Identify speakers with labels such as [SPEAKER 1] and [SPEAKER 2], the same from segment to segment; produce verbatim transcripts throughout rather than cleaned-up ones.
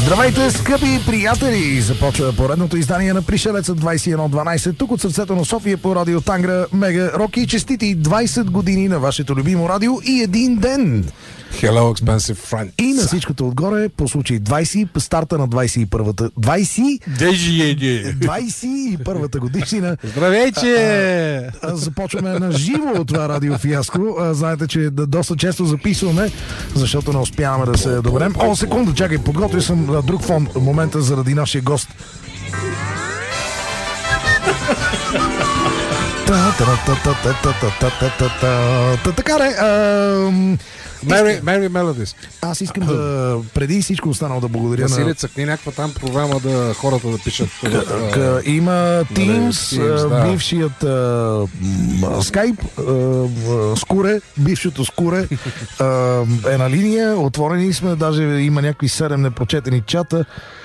[SPEAKER 1] Здравейте, скъпи приятели! Започва поредното издание на Пришелеца двайсет и едно дванайсет, тук от сърцето на София по радио Тангра Мега Роки. Честити двайсет години на вашето любимо радио и един ден!
[SPEAKER 2] Hello, expensive friend.
[SPEAKER 1] И на всичкото отгоре, по случай двайсет, старта на двайсет и първата двайсет двайсет и първата годишнина.
[SPEAKER 2] Здравейте!
[SPEAKER 1] А, а, започваме на живо от това радио фиаско. А, знаете, че доста често записваме, защото не успяваме да се доберем. О, секунда, чакай, подготвил съм друг фон в момента заради нашия гост. Така де,
[SPEAKER 2] Merry, Merry Melodies.
[SPEAKER 1] Аз искам да, преди всичко останало да благодаря
[SPEAKER 2] Василе,
[SPEAKER 1] на...
[SPEAKER 2] цъкни някаква там програма да хората да пишат.
[SPEAKER 1] К- к- има Teams,
[SPEAKER 2] Teams, да.
[SPEAKER 1] бившият а, м, Skype, а, Скуре, бившото Скуре а, е на линия, отворени сме, даже има някакви седем непрочетени чата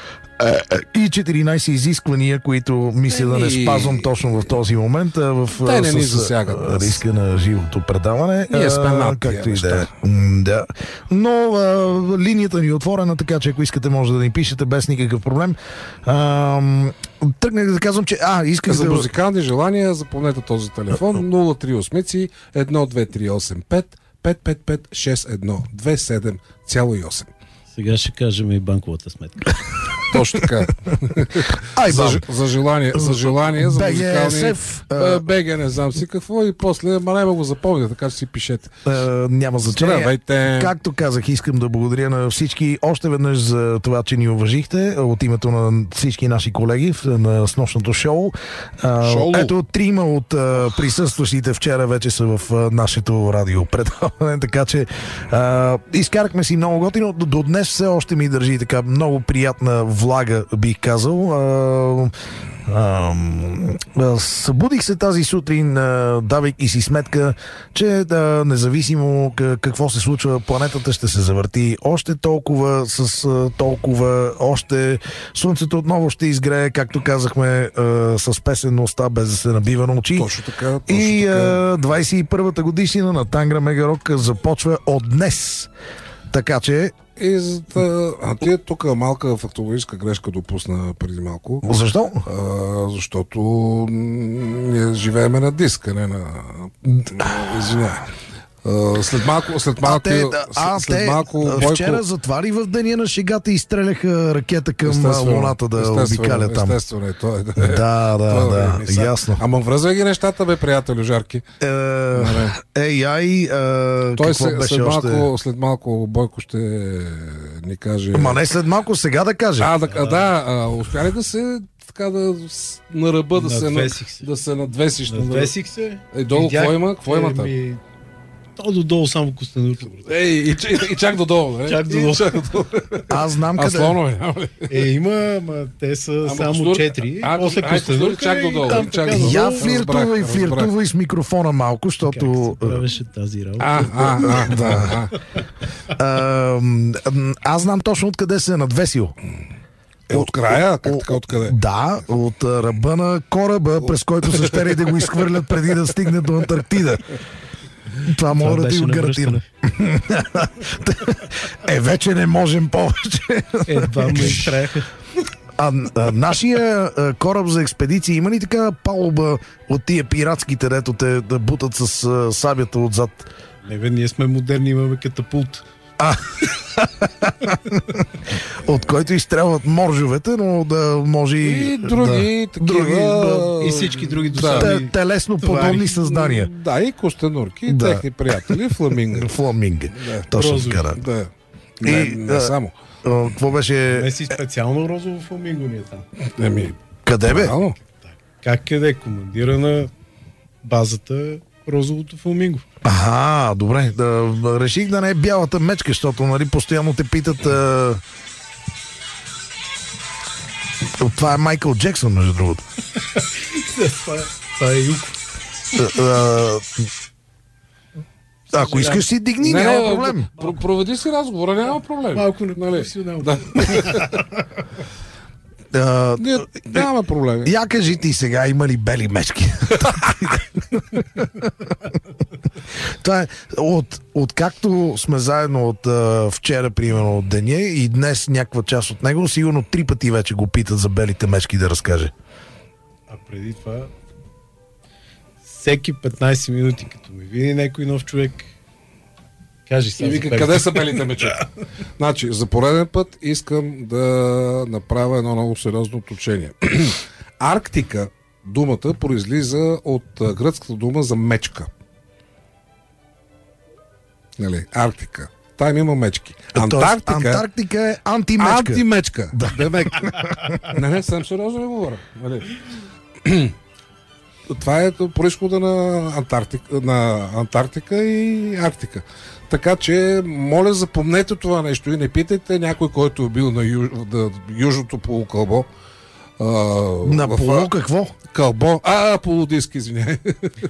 [SPEAKER 1] и четиринайсет изисквания, които мисля да не спазвам точно в този момент, а в
[SPEAKER 2] Те не ни
[SPEAKER 1] с
[SPEAKER 2] засягат.
[SPEAKER 1] риска на живото предаване.
[SPEAKER 2] Ние сме над
[SPEAKER 1] както
[SPEAKER 2] тия
[SPEAKER 1] и да е.
[SPEAKER 2] неща.
[SPEAKER 1] М, да. Но а, линията ни е отворена, така че ако искате може да ни пишете без никакъв проблем. А, тръгнах да казвам, че а, исках
[SPEAKER 2] За
[SPEAKER 1] да...
[SPEAKER 2] музикални желания запомнете този телефон нула три осем едно две три осем пет пет пет пет шест едно две седем и осем.
[SPEAKER 3] Сега ще кажем и банковата сметка.
[SPEAKER 2] Точно така.
[SPEAKER 1] Ай,
[SPEAKER 2] за,
[SPEAKER 1] бам.
[SPEAKER 2] за желание, за желание, за
[SPEAKER 1] БГ
[SPEAKER 2] музикални...
[SPEAKER 1] СЕФ, а-
[SPEAKER 2] БГ не знам си какво и после, ма не го запомня, така че си пишете.
[SPEAKER 1] А, няма значение.
[SPEAKER 2] Здравейте!
[SPEAKER 1] Както казах, искам да благодаря на всички още веднъж за това, че ни уважихте от името на всички наши колеги на снощното шоу. А,
[SPEAKER 2] Шоу.
[SPEAKER 1] ето, трима от а, присъстващите вчера вече са в а, нашето радио предаване, така че а, изкарахме си много готино. До, до днес все още ми държи така много приятна влага, бих казал. А, а, а, събудих се тази сутрин, а, давайки си сметка, че да, независимо какво се случва, планетата ще се завърти още толкова с а, толкова, още слънцето отново ще изгрее, както казахме, а, с песен уста, без да се набива на очи.
[SPEAKER 2] Точно така, точно
[SPEAKER 1] И
[SPEAKER 2] така.
[SPEAKER 1] а, двайсет и първата годишнина на Тангра Мега Рок започва от днес. Така че
[SPEAKER 2] И за да... А ти тук малка фактологическа грешка допусна преди малко.
[SPEAKER 1] защо?
[SPEAKER 2] А, защото м, ние живееме на диск, а не на... Извинявай. А, след малко, след малко,
[SPEAKER 1] А те, да, а,
[SPEAKER 2] след
[SPEAKER 1] те
[SPEAKER 2] малко
[SPEAKER 1] а,
[SPEAKER 2] Бойко...
[SPEAKER 1] вчера затвари в деня на шегата и стреляха ракета към
[SPEAKER 2] Естествено,
[SPEAKER 1] Луната да
[SPEAKER 2] естествено,
[SPEAKER 1] обикаля там.
[SPEAKER 2] Естествено е, той е.
[SPEAKER 1] Да, да,
[SPEAKER 2] Той е,
[SPEAKER 1] да,
[SPEAKER 2] не са-
[SPEAKER 1] ясно.
[SPEAKER 2] Ама връзвай ги нещата, бе, приятелю, жарки.
[SPEAKER 1] Е, Ей, ай, е,
[SPEAKER 2] Той
[SPEAKER 1] какво
[SPEAKER 2] се,
[SPEAKER 1] беше
[SPEAKER 2] след,
[SPEAKER 1] още?
[SPEAKER 2] малко, след малко Бойко ще ни каже...
[SPEAKER 1] Ма не след малко, сега да каже.
[SPEAKER 2] А, да, а, да а, успя ли да се така да с- на ръба да се, на,
[SPEAKER 3] Надвесих се.
[SPEAKER 2] да се надвесиш? на-
[SPEAKER 3] Надвесих се.
[SPEAKER 2] Е, долу,
[SPEAKER 3] видях-
[SPEAKER 2] какво има? Какво има там?
[SPEAKER 3] Еми, То додолу само костенурка. брат.
[SPEAKER 2] Ей, и, и, и чак додолу, не?
[SPEAKER 3] Чак додолу.
[SPEAKER 2] И чак додолу.
[SPEAKER 1] Аз знам
[SPEAKER 2] А
[SPEAKER 1] къде.
[SPEAKER 2] слонове, няма ли?
[SPEAKER 3] Е, има, ама те са
[SPEAKER 2] Ама
[SPEAKER 3] само
[SPEAKER 2] костенур-
[SPEAKER 3] четири.
[SPEAKER 2] А,
[SPEAKER 3] После
[SPEAKER 2] ай, костенур,
[SPEAKER 3] костенурка
[SPEAKER 2] чак
[SPEAKER 3] и
[SPEAKER 2] додолу,
[SPEAKER 3] там
[SPEAKER 2] чак
[SPEAKER 3] така
[SPEAKER 2] додолу.
[SPEAKER 1] Я
[SPEAKER 3] додолу.
[SPEAKER 1] флиртувай,
[SPEAKER 2] разбрах,
[SPEAKER 1] флиртувай с микрофона малко,
[SPEAKER 3] Как
[SPEAKER 1] защото...
[SPEAKER 3] се правеше тази работа?
[SPEAKER 2] А, а, а, да.
[SPEAKER 1] а, м, аз знам точно откъде се е надвесил.
[SPEAKER 2] Е, от края? Как
[SPEAKER 1] О,
[SPEAKER 2] така, откъде?
[SPEAKER 1] Да, от а, ръба на кораба, през който са щели да го изхвърлят преди да стигне до Антарктида. Това мога да ти
[SPEAKER 3] беше
[SPEAKER 1] го гарантирам. Е, вече не можем повече.
[SPEAKER 3] Едва ме изтраяха.
[SPEAKER 1] А, а нашия а, кораб за експедиция има ли така палуба от тия пиратските, дето те да бутат с а, сабята отзад?
[SPEAKER 3] Не бе, ние сме модерни, имаме катапулт.
[SPEAKER 1] От който изстрелват моржовете, но да може и...
[SPEAKER 2] И други,
[SPEAKER 1] да,
[SPEAKER 2] такива...
[SPEAKER 1] други, да,
[SPEAKER 3] И всички други
[SPEAKER 2] Да.
[SPEAKER 3] достави.
[SPEAKER 1] те, телесно
[SPEAKER 3] твари.
[SPEAKER 1] подобни създания.
[SPEAKER 2] Да, и костенурки, и
[SPEAKER 1] Да.
[SPEAKER 2] техни приятели, фламинга.
[SPEAKER 1] Фламинга.
[SPEAKER 2] Да.
[SPEAKER 1] Точно
[SPEAKER 3] Розови.
[SPEAKER 1] така. Да.
[SPEAKER 2] Да. Не,
[SPEAKER 1] И,
[SPEAKER 2] не
[SPEAKER 1] а,
[SPEAKER 2] само.
[SPEAKER 1] А, Какво беше...
[SPEAKER 3] Не си специално розово фламинго ни е там.
[SPEAKER 2] Еми,
[SPEAKER 1] Къде бе?
[SPEAKER 2] правилно.
[SPEAKER 3] Как къде? Командира на базата розовото фламинго.
[SPEAKER 1] Ага, добре. Да, реших да не е бялата мечка, защото нали, постоянно те питат... А... Това е Майкъл Джексън, между другото.
[SPEAKER 3] това, е, това е Юко.
[SPEAKER 1] А, а, Ако искаш си дигни,
[SPEAKER 2] Не,
[SPEAKER 1] няма
[SPEAKER 2] не,
[SPEAKER 1] проблем.
[SPEAKER 2] про- проведи си разговора, няма проблем.
[SPEAKER 3] Малко
[SPEAKER 2] Нали?
[SPEAKER 3] непрофесионално.
[SPEAKER 2] Да.
[SPEAKER 1] А,
[SPEAKER 2] Ние нямаме проблеми.
[SPEAKER 1] Я кажи ти сега, има ли бели мечки? Това е, от, откакто сме заедно от а, вчера, примерно от деня и днес някаква част от него, сигурно три пъти вече го питат за белите мечки да разкаже.
[SPEAKER 3] А преди това, всеки петнайсет минути, като ми види някой нов човек, кажи
[SPEAKER 2] И
[SPEAKER 3] сега.
[SPEAKER 2] вика, къде са белите мечета? Значи, за пореден път искам да направя едно много сериозно уточнение. Арктика, думата произлиза от а, гръцката дума за мечка. Нали, Арктика. Там има мечки. Антарктика,
[SPEAKER 1] Антарктика е антимечка.
[SPEAKER 2] антимечка. Да. Демек. Не, не, съм сериозно ви говоря. Нали. Това е произхода на Антарктика, на Антарктика и Арктика. Така че, моля, запомнете това нещо и не питайте някой, който е бил на, юж, на южното полукълбо. А,
[SPEAKER 1] На
[SPEAKER 2] в-
[SPEAKER 1] полу какво?
[SPEAKER 2] Кълбо. А, полудиск, извиняй.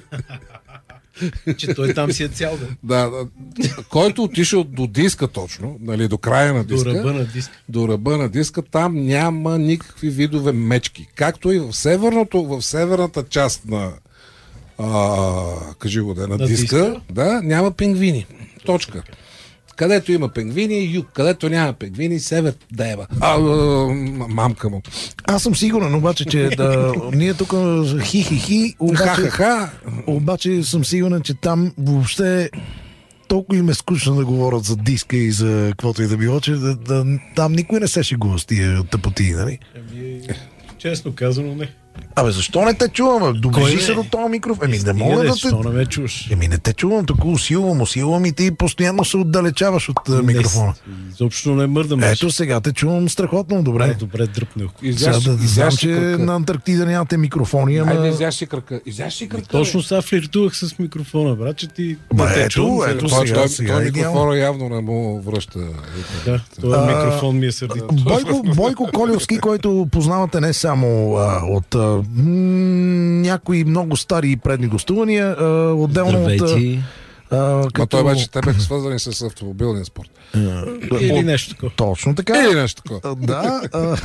[SPEAKER 3] Че той там си е цял ден.
[SPEAKER 2] Да, да. Който отишъл до диска точно, нали, до края на
[SPEAKER 3] До
[SPEAKER 2] диска,
[SPEAKER 3] ръба на диск.
[SPEAKER 2] до ръба на диска, там няма никакви видове мечки. Както и в северното, в северната част на а, кажи го да е, на,
[SPEAKER 3] На
[SPEAKER 2] диска,
[SPEAKER 3] диска?
[SPEAKER 2] да, няма пингвини. Точка. Където има пингвини, юг. Където няма пингвини, север, дева. А, а, мамка му.
[SPEAKER 1] Аз съм сигурен, обаче, че да, ние тук хи-хи-хи, обаче,
[SPEAKER 2] Ха-ха-ха.
[SPEAKER 1] обаче съм сигурен, че там въобще толкова им е скучно да говорят за диска и за каквото и да било, че да, да, там никой не се шегува с тия тъпоти, нали?
[SPEAKER 3] Ами, честно казано, не.
[SPEAKER 1] Абе, защо не те чувам? бе? Доближи
[SPEAKER 3] Кой
[SPEAKER 1] се
[SPEAKER 3] не?
[SPEAKER 1] до този микрофон. Еми, не
[SPEAKER 3] Стига
[SPEAKER 1] мога
[SPEAKER 3] де,
[SPEAKER 1] да те...
[SPEAKER 3] Що не ме чуш?
[SPEAKER 1] Еми, не те чувам, тук усилвам, усилвам и ти постоянно се отдалечаваш от а, микрофона.
[SPEAKER 3] Не, изобщо не мърдам.
[SPEAKER 1] Ето сега те чувам страхотно, добре.
[SPEAKER 3] Добре, добре дръпнах.
[SPEAKER 1] Сега
[SPEAKER 2] Изяж,
[SPEAKER 1] да знам,
[SPEAKER 2] изяж си
[SPEAKER 1] че
[SPEAKER 2] кръка.
[SPEAKER 1] на Антарктида нямате микрофони, ама...
[SPEAKER 2] Айде, изяж си кръка. Изяж си кръка.
[SPEAKER 3] Точно сега флиртувах с микрофона, брат, че ти
[SPEAKER 1] Ба,
[SPEAKER 3] не те
[SPEAKER 1] ето,
[SPEAKER 3] чувам.
[SPEAKER 1] ето.
[SPEAKER 2] Той,
[SPEAKER 1] сега,
[SPEAKER 2] той,
[SPEAKER 1] сега
[SPEAKER 2] той
[SPEAKER 1] е идеално.
[SPEAKER 2] микрофона явно не му връща.
[SPEAKER 3] Да, този
[SPEAKER 1] А,
[SPEAKER 3] микрофон ми е сърдит.
[SPEAKER 1] Бойко, Бойко Колевски, който познавате не само а, от а, м, някои много стари и предни гостувания, а, отделно от...
[SPEAKER 4] Здравейте.
[SPEAKER 1] А,
[SPEAKER 2] Ма
[SPEAKER 1] като...
[SPEAKER 2] той вече те бяха свързани с автомобилния спорт.
[SPEAKER 3] Или нещо такова.
[SPEAKER 1] Точно така.
[SPEAKER 2] Или нещо такова.
[SPEAKER 1] А, Да. А,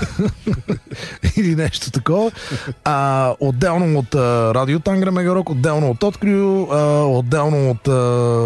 [SPEAKER 1] или нещо такова. А, отделно от а, Радио Тангра Мегарок, отделно от Открио, а, отделно от а,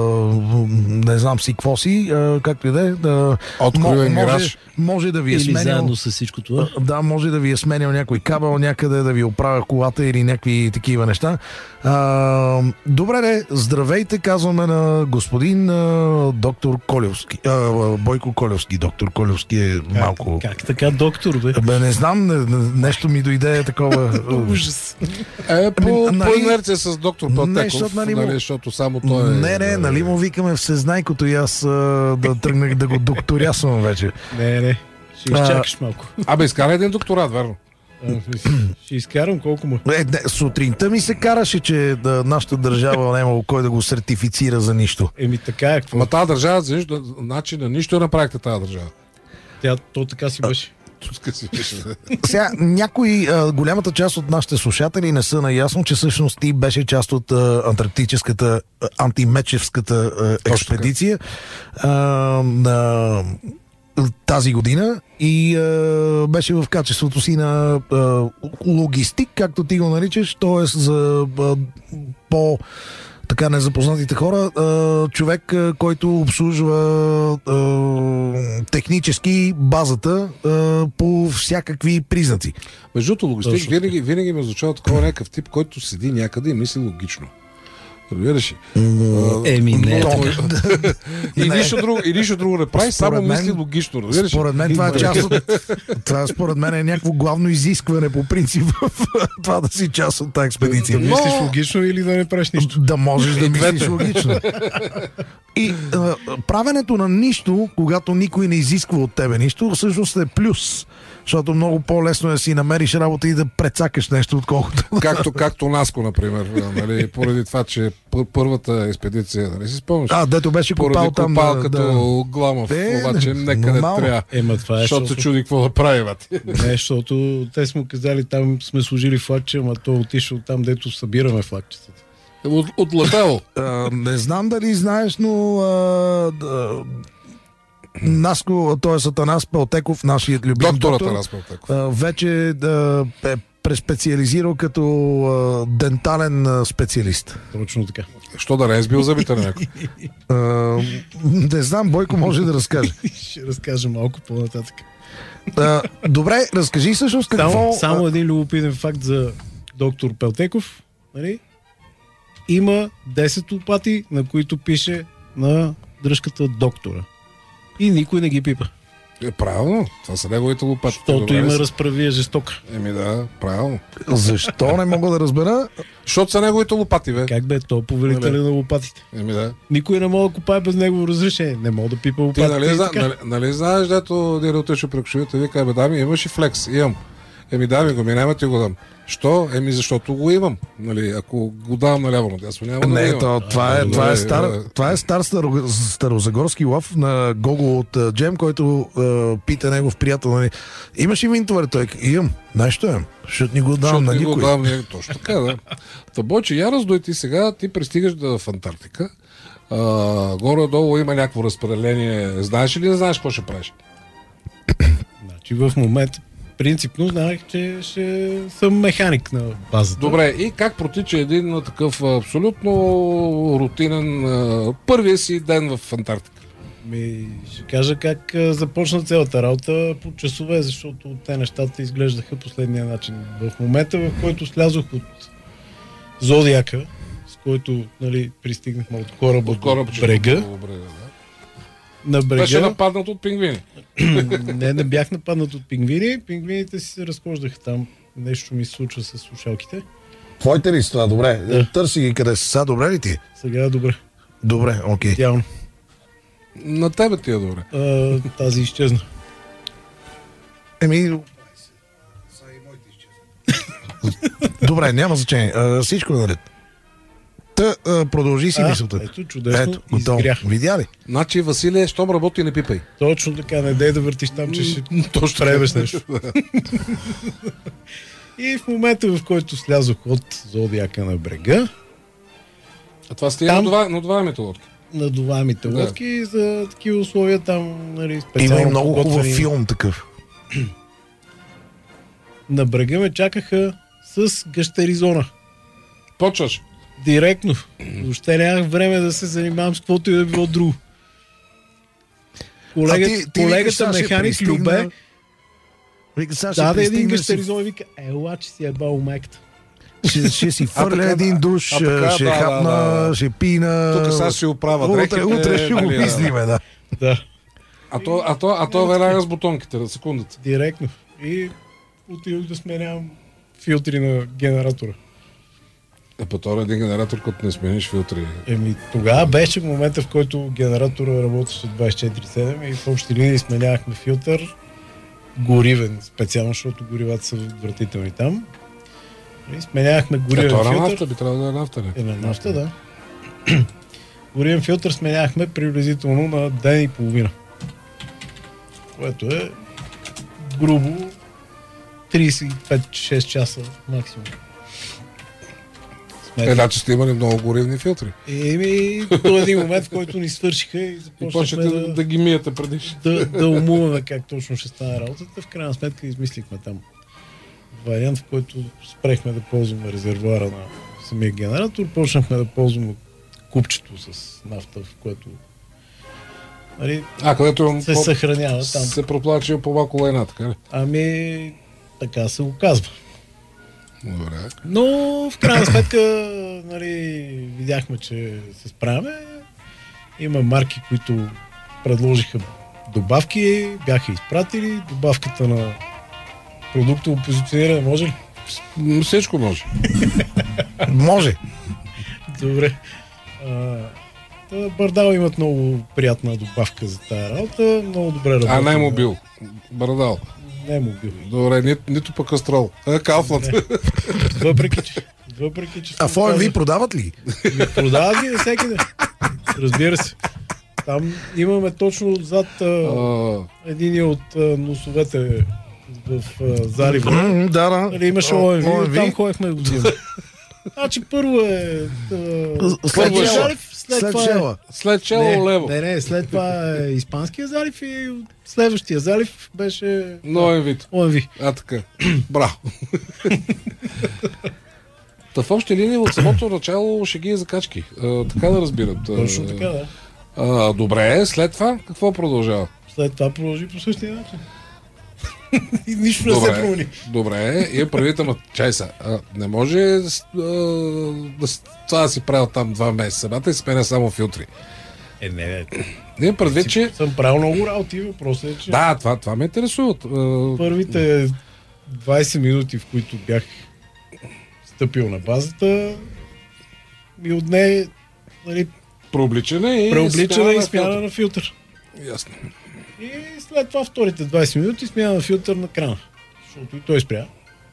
[SPEAKER 1] не знам си какво си, а, както и да е. да,
[SPEAKER 2] Открио
[SPEAKER 1] мо-
[SPEAKER 2] е
[SPEAKER 1] може,
[SPEAKER 2] мираж.
[SPEAKER 1] може да ви е
[SPEAKER 4] Или
[SPEAKER 1] сменял...
[SPEAKER 4] заедно с всичко това.
[SPEAKER 1] Да, може да ви е сменял някой кабел някъде, да ви оправя колата или някакви такива неща. А, добре, де, здравейте, казваме на господин а, доктор Колевски. А, Бойко Колевски. Доктор Колевски е малко...
[SPEAKER 3] Как така, доктор, бе?
[SPEAKER 1] Бе, не знам, не, не, нещо ми дойде такова.
[SPEAKER 3] Ужас.
[SPEAKER 2] Е, по,
[SPEAKER 1] Нали-
[SPEAKER 2] по инерция с доктор
[SPEAKER 1] Не,
[SPEAKER 2] Пътеков,
[SPEAKER 1] защото, нали,
[SPEAKER 2] нали,
[SPEAKER 1] му-
[SPEAKER 2] защото само той е...
[SPEAKER 1] Не, не, нали му викаме всезнайкото и аз а, да тръгнах да го докторясвам вече.
[SPEAKER 3] Не, не. Ще
[SPEAKER 1] А,
[SPEAKER 3] изчакаш малко.
[SPEAKER 2] Абе, изкара един докторат, верно.
[SPEAKER 3] А, ще изкарам колко му.
[SPEAKER 1] Е, не, сутринта ми се караше, че да, нашата държава нямало кой да го сертифицира за нищо.
[SPEAKER 3] Еми така е, какво?
[SPEAKER 2] Ма тази държава, за нищо, значи на нищо направихте тази държава.
[SPEAKER 3] Тя, то така си беше.
[SPEAKER 2] Туска си беше.
[SPEAKER 1] Сега, някои, а, голямата част от нашите слушатели не са наясно, че всъщност ти беше част от а, антарктическата, а, антимечевската а, експедиция а, на тази година и а, беше в качеството си на а, логистик, както ти го наричаш, т.е. за а, по така незапознатите хора, а, човек, а, който обслужва а, технически базата а, по всякакви признаци.
[SPEAKER 2] Между другото, логистик
[SPEAKER 3] Точно.
[SPEAKER 2] винаги, винаги ме звучава такова някакъв тип, който седи някъде и мисли логично. Разбираш ли?
[SPEAKER 4] Еми, не е
[SPEAKER 2] Но-
[SPEAKER 4] така.
[SPEAKER 2] И
[SPEAKER 1] Не.
[SPEAKER 2] нищо друго, и нищо друго не прави, само
[SPEAKER 1] Според мен-
[SPEAKER 2] мисли логично. Разбираш ли?
[SPEAKER 1] Според мен това е част от... Това според мен е някакво главно изискване по принцип в това да си част от тази
[SPEAKER 3] Да
[SPEAKER 1] експедиция.
[SPEAKER 3] мислиш логично или да не правиш нищо?
[SPEAKER 1] Да можеш да
[SPEAKER 2] И
[SPEAKER 1] мислиш
[SPEAKER 2] двете.
[SPEAKER 1] логично. И а, правенето на нищо, когато никой не изисква от тебе нищо, всъщност е плюс. Защото много по-лесно е да си намериш работа и да прецакаш нещо, отколкото...
[SPEAKER 2] Както, както Наско, например. Нали, поради това, че пър- първата експедиция, нали си спомняш?
[SPEAKER 1] А, дето беше
[SPEAKER 2] Поради
[SPEAKER 1] копал там...
[SPEAKER 2] копал
[SPEAKER 1] да,
[SPEAKER 2] като
[SPEAKER 1] да.
[SPEAKER 2] Гламов,
[SPEAKER 1] Е,
[SPEAKER 2] обаче
[SPEAKER 1] не,
[SPEAKER 2] нека не
[SPEAKER 1] нормално.
[SPEAKER 2] трябва.
[SPEAKER 3] Ема това е,
[SPEAKER 2] Защото се
[SPEAKER 3] защото,
[SPEAKER 2] чуди какво да прави, бати.
[SPEAKER 3] не, защото те сме казали, там сме служили флагче, ама то отишъл там, дето събираме флагчетата.
[SPEAKER 2] От, отлетело.
[SPEAKER 1] А, не знам дали знаеш, но... А, да, Наско, т.е. Атанас Пелтеков, нашият любим
[SPEAKER 2] Докторът
[SPEAKER 1] доктор,
[SPEAKER 2] Тарас Пелтеков.
[SPEAKER 1] а, вече да, е преспециализирал като а, дентален а, специалист.
[SPEAKER 3] Точно така.
[SPEAKER 2] Що да не е сбил зъбите на някой?
[SPEAKER 1] А, не знам, Бойко може да разкаже.
[SPEAKER 3] Ще разкажа малко по-нататък.
[SPEAKER 1] А, добре, разкажи всъщност какво...
[SPEAKER 3] Само, само един любопитен факт за доктор Пелтеков. Нали? Има десет лопати, на които пише на дръжката доктора. И никой не ги пипа.
[SPEAKER 2] Е, правилно. Това са неговите лопати.
[SPEAKER 3] Защото има разправия жестока.
[SPEAKER 2] Еми да, правилно.
[SPEAKER 1] Защо не мога да разбера?
[SPEAKER 2] Защото са неговите лопати, бе.
[SPEAKER 3] Как бе, то повелителя на лопатите.
[SPEAKER 2] Еми да.
[SPEAKER 3] Никой не може да копае без негово разрешение. Не мога да пипа
[SPEAKER 2] Ти
[SPEAKER 3] лопатите.
[SPEAKER 2] нали,
[SPEAKER 3] и
[SPEAKER 2] зна,
[SPEAKER 3] така.
[SPEAKER 2] нали, нали знаеш, дето директор отише при кошовите, вика, бе, да ми, имаш и флекс, имам. Еми да ми го, ми няма ти го дам. Що? Еми защото го имам. Нали, ако го давам наляво надясно, няма да го
[SPEAKER 1] Не,
[SPEAKER 2] имам.
[SPEAKER 1] то, това, е,
[SPEAKER 2] А,
[SPEAKER 1] това, е
[SPEAKER 2] добре,
[SPEAKER 1] стар,
[SPEAKER 2] е.
[SPEAKER 1] това е стар старо, старозагорски лъв на Гого от а, Джем, който а, пита негов приятел. Нали, имаш ли винтове? Той казва, имам. Нещо имам. Защото ни го давам на
[SPEAKER 2] Защото ни
[SPEAKER 1] никой.
[SPEAKER 2] го давам, не, точно така, да. Та Бойче, я раздой ти сега, ти пристигаш да, в Антарктика. А, горе-долу има някакво разпределение. Знаеш ли, не знаеш какво ще правиш?
[SPEAKER 3] Значи в момента принципно знаех, че ще съм механик на базата.
[SPEAKER 2] Добре, и как протича един а, такъв а, абсолютно рутинен а, първия си ден в Антарктика?
[SPEAKER 3] Ми, ще кажа как а, започна цялата работа по часове, защото те нещата изглеждаха последния начин. В момента, в който слязох от Зодиака, с който нали, пристигнахме от кораба
[SPEAKER 2] От кораба,
[SPEAKER 3] до
[SPEAKER 2] че
[SPEAKER 3] брега,
[SPEAKER 2] до брега, да.
[SPEAKER 3] на
[SPEAKER 2] Беше
[SPEAKER 3] брега
[SPEAKER 2] нападнат от пингвини.
[SPEAKER 3] не, не бях нападнат от пингвини, пингвините си се разхождаха там. Нещо ми се случва с слушалките.
[SPEAKER 1] Твоите ли с това? Добре.
[SPEAKER 3] Да.
[SPEAKER 1] Търси ги къде са. Добре ли ти?
[SPEAKER 3] Сега е добре.
[SPEAKER 1] Добре, окей.
[SPEAKER 3] Идеално.
[SPEAKER 2] На тебе ти е добре.
[SPEAKER 3] А, тази изчезна.
[SPEAKER 1] Еми... Добре, няма значение. А, всичко е наред. Та, а, продължи си
[SPEAKER 3] А,
[SPEAKER 1] мисълта.
[SPEAKER 3] ето, чудесно,
[SPEAKER 1] Ето, готово.
[SPEAKER 3] изгрях.
[SPEAKER 1] Видя ли?
[SPEAKER 2] Значи, Василе, щом работи, не пипай.
[SPEAKER 3] Точно така, не дей да въртиш там, че ще
[SPEAKER 2] Точно
[SPEAKER 3] пребеш нещо. И в момента, в който слязох от Зодиака на брега,
[SPEAKER 2] А това стига
[SPEAKER 3] Там-
[SPEAKER 2] на това, на това името лодки.
[SPEAKER 3] надуваемите
[SPEAKER 2] Да.
[SPEAKER 3] лодки за такива условия там, нали,
[SPEAKER 1] Има
[SPEAKER 3] специално
[SPEAKER 1] и много хубав
[SPEAKER 3] подготвени.
[SPEAKER 1] филм такъв.
[SPEAKER 3] На брега ме чакаха с гъщеризона.
[SPEAKER 2] Почваш.
[SPEAKER 3] Директно. Въобще нямах време да се занимавам с каквото и да било друго. Колегата,
[SPEAKER 1] А ти- ти викаш,
[SPEAKER 3] колегата
[SPEAKER 1] сега ще
[SPEAKER 3] механик
[SPEAKER 1] пристигна,
[SPEAKER 3] Любе
[SPEAKER 1] Вика, сега ще
[SPEAKER 3] даде един
[SPEAKER 1] пристигнеш
[SPEAKER 3] гъщеризон и вика, ела, че си е бал майката.
[SPEAKER 1] Ще, ще си
[SPEAKER 2] А,
[SPEAKER 1] фърля
[SPEAKER 2] така,
[SPEAKER 1] един душ,
[SPEAKER 2] а, така,
[SPEAKER 1] ще
[SPEAKER 2] да,
[SPEAKER 1] хапна,
[SPEAKER 2] да, да.
[SPEAKER 1] ще пина.
[SPEAKER 2] Тук сега ще си оправя
[SPEAKER 1] Утре,
[SPEAKER 2] дрехите.
[SPEAKER 1] утре ще го
[SPEAKER 2] нали, да.
[SPEAKER 1] мислиме, да.
[SPEAKER 3] Да,
[SPEAKER 2] А то, а то, а то веднага с бутонките, на секундата.
[SPEAKER 3] директно. И отидох да сменявам филтри на генератора.
[SPEAKER 2] Е, по това един генератор, като не смениш филтри.
[SPEAKER 3] Еми, тогава беше момента, в който генератора работеше двайсет и четири седем и в общи линии сменявахме филтър, горивен специално, защото горивата са отвратителни там. И сменявахме
[SPEAKER 2] Е,
[SPEAKER 3] горивен
[SPEAKER 2] то на
[SPEAKER 3] филтър.
[SPEAKER 2] нафта би трябвало да е нафта. Не?
[SPEAKER 3] Е, на нафта, да. Горивен филтър сменяхме приблизително на ден и половина. Което е грубо трийсет и пет шест часа максимум.
[SPEAKER 2] Е, значи сте имали много горивни филтри.
[SPEAKER 3] Еми, до един момент, в който ни свършиха и
[SPEAKER 2] И
[SPEAKER 3] започнахме
[SPEAKER 2] почнете да,
[SPEAKER 3] да,
[SPEAKER 2] да ги миете преди.
[SPEAKER 3] да, да умуваме как точно ще стане работата. В крайна сметка измислихме там вариант, в който спрехме да ползваме резервуара на самия генератор, почнахме да ползваме купчето с нафта, в което нали,
[SPEAKER 2] А, където имам
[SPEAKER 3] се
[SPEAKER 2] по-
[SPEAKER 3] съхранява там.
[SPEAKER 2] се проплачи по-малко лайна, така ли?
[SPEAKER 3] Ами, така се оказва.
[SPEAKER 2] Добре.
[SPEAKER 3] Но в крайна сметка нали, видяхме, че се справяме. Има марки, които предложиха добавки, бяха изпратили. Добавката на продуктово позициониране може ли?
[SPEAKER 2] М, Всичко може.
[SPEAKER 1] Може.
[SPEAKER 3] Добре. А, та Бардал имат много приятна добавка за тая работа. Много добре работи.
[SPEAKER 2] А не мобил. Брадал.
[SPEAKER 3] Не мобил.
[SPEAKER 2] Добре, ни, нито пък Астрол. А, Кауфланд.
[SPEAKER 3] Въпреки, че... Въпреки, че
[SPEAKER 1] А
[SPEAKER 3] съм
[SPEAKER 1] ФОМВ
[SPEAKER 3] казал-
[SPEAKER 1] продават ли?
[SPEAKER 3] Ми продават ги навсякъде. Разбира се. Там имаме точно отзад а,
[SPEAKER 2] А,
[SPEAKER 3] един от а, носовете в а, залива.
[SPEAKER 1] М, Да, да.
[SPEAKER 3] Нали, имаше
[SPEAKER 1] О,
[SPEAKER 3] ОМВ,
[SPEAKER 1] ОМВ.
[SPEAKER 3] там ходехме да го взимаме. Значи първо е а,
[SPEAKER 1] След
[SPEAKER 3] първо е
[SPEAKER 1] джела.
[SPEAKER 3] залив, след,
[SPEAKER 1] След
[SPEAKER 3] това
[SPEAKER 1] Шела.
[SPEAKER 2] След чело
[SPEAKER 3] не,
[SPEAKER 2] лево.
[SPEAKER 3] не, не, след това е Испанския залив и следващия залив беше
[SPEAKER 2] Новен вид.
[SPEAKER 3] О М В.
[SPEAKER 2] А, така. Браво. Та в общи линии от самото начало шеги и закачки. А, така да разбират.
[SPEAKER 3] Точно така, да.
[SPEAKER 2] А, добре, след това какво продължава?
[SPEAKER 3] След това продължи по същия начин. И нищо не се промени.
[SPEAKER 2] Добре, и правите, ма чай са. А, не може а, да, с- това да си правил там два месеца. Бата и сменя само филтри.
[SPEAKER 3] Е, не, не.
[SPEAKER 2] Не, предвид, че...
[SPEAKER 3] Съм правил много работи, въпросът е, че
[SPEAKER 2] Да, това, това ме интересува. А,
[SPEAKER 3] първите двайсет минути, в които бях стъпил на базата, ми отне, нали,
[SPEAKER 2] Преобличане и...
[SPEAKER 3] преобличане и
[SPEAKER 2] на
[SPEAKER 3] смяна
[SPEAKER 2] филтър.
[SPEAKER 3] на филтър.
[SPEAKER 2] Ясно.
[SPEAKER 3] И след това вторите двайсет минути смяна на филтър на крана. Защото и той спря.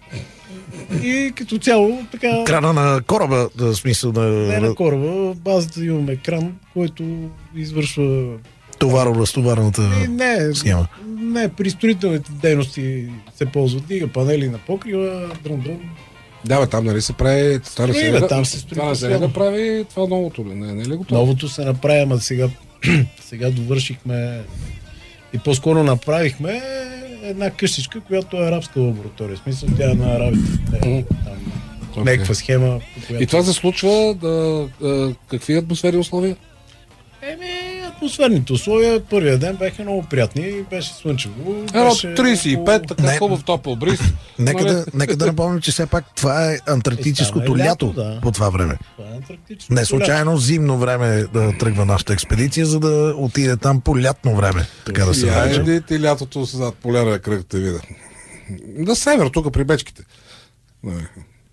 [SPEAKER 3] И като цяло, така,
[SPEAKER 1] Крана на кораба, да, смисъл
[SPEAKER 3] не
[SPEAKER 1] на
[SPEAKER 3] на кораба, в базата имаме екран, който извършва...
[SPEAKER 1] товаро-разтоварната
[SPEAKER 3] И не,
[SPEAKER 1] схема.
[SPEAKER 3] не, при строителните дейности се ползват дига, панели на покрива, дрон-дрон.
[SPEAKER 2] Да, бе, там нали се прави... Това не
[SPEAKER 3] Строи,
[SPEAKER 2] се
[SPEAKER 3] бе,
[SPEAKER 2] да-
[SPEAKER 3] там се строи
[SPEAKER 2] Това не се
[SPEAKER 3] постоянно.
[SPEAKER 2] да прави това новото ли? Не, не е ли готово?
[SPEAKER 3] Новото се направи, ама сега, сега довършихме и по-скоро направихме една къщичка, която е арабска лаборатория. В смисъл, тя е на арабите. Те, там,
[SPEAKER 2] Окей.
[SPEAKER 3] някаква схема. по която...
[SPEAKER 2] И това се случва да, а, какви атмосферни условия?
[SPEAKER 3] Еми, атмосферните условия първия ден бяха много приятни, беше слънчево.
[SPEAKER 2] Едно
[SPEAKER 3] беше
[SPEAKER 2] трийсет и пет, така
[SPEAKER 1] Не.
[SPEAKER 2] хубав топъл бриз.
[SPEAKER 1] Нека
[SPEAKER 2] Нали?
[SPEAKER 1] да, нека да напомним, че все пак това е антарктическото
[SPEAKER 3] Е, става и
[SPEAKER 1] лято,
[SPEAKER 3] лято, да.
[SPEAKER 1] по това време.
[SPEAKER 3] Това е антарктично.
[SPEAKER 1] Не случайно зимно време да тръгва нашата експедиция, за да отиде там по лятно време, така да се
[SPEAKER 2] Я
[SPEAKER 1] нарича.
[SPEAKER 2] иди ти лятото зад полярния кръг те вида. На север, тук при бечките. Нали.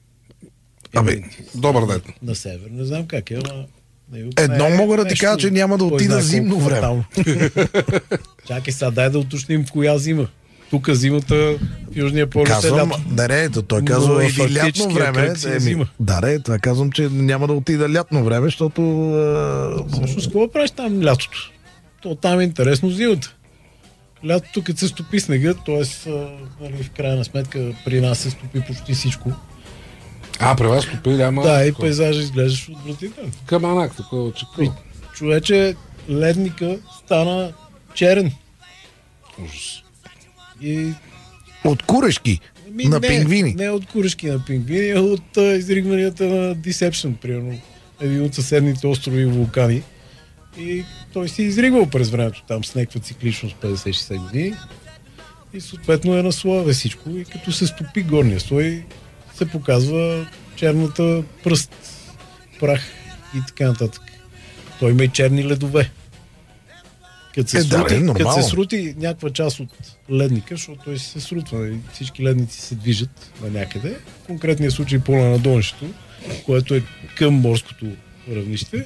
[SPEAKER 1] Абе,
[SPEAKER 2] Добър ден.
[SPEAKER 3] На север, не знам как е, ама... на юг
[SPEAKER 1] едно
[SPEAKER 3] не е
[SPEAKER 1] мога да ти
[SPEAKER 3] нещо,
[SPEAKER 1] кажа, че няма да
[SPEAKER 3] кой
[SPEAKER 1] отида
[SPEAKER 3] знае
[SPEAKER 1] зимно
[SPEAKER 3] колко
[SPEAKER 1] време.
[SPEAKER 3] фатално. Чакай сега, дай да уточним в коя зима. Тук зимата в Южния полюс е
[SPEAKER 1] Казвам,
[SPEAKER 3] лято.
[SPEAKER 1] да, не, то той
[SPEAKER 3] Но
[SPEAKER 1] казва иди
[SPEAKER 3] фактически
[SPEAKER 1] лятно време.
[SPEAKER 3] кръг си е
[SPEAKER 1] Еми,
[SPEAKER 3] зима.
[SPEAKER 1] да, не, това казвам, че няма да отида лятно време, защото а,
[SPEAKER 3] Всъщност, какво правиш там лятото? То там е интересно зимата. Лятото, като се стопи снега, т.е. нали, в крайна сметка при нас се стопи почти всичко.
[SPEAKER 2] А, при вас топили, ама...
[SPEAKER 3] Да, и
[SPEAKER 2] такова.
[SPEAKER 3] пейзажа изглеждаш отвратително.
[SPEAKER 2] Каманак, такова, че
[SPEAKER 3] И, човече, ледника стана черен.
[SPEAKER 2] Ужас.
[SPEAKER 3] И
[SPEAKER 1] от курешки
[SPEAKER 3] Ми,
[SPEAKER 1] на
[SPEAKER 3] не,
[SPEAKER 1] пингвини.
[SPEAKER 3] Не от курешки на пингвини, а от а, изригванията на Deception, примерно. Един от съседните острови и вулкани. И той си изригвал през времето там с някаква цикличност петдесет-шейсет години. И съответно е на слоеве всичко. И като се стопи горния слой, се показва черната пръст, прах и така нататък. Той има и черни ледове. Като се,
[SPEAKER 1] Е, да,
[SPEAKER 3] срути,
[SPEAKER 1] е,
[SPEAKER 3] като
[SPEAKER 1] нормално.
[SPEAKER 3] се срути някаква част от ледника, защото той се срутва, и всички ледници се движат на някъде. В конкретния случай пола на донището, което е към морското равнище.